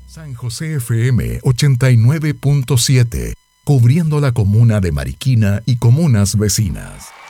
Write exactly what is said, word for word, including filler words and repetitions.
San José F M ochenta y nueve punto siete, cubriendo la comuna de Mariquina y comunas vecinas.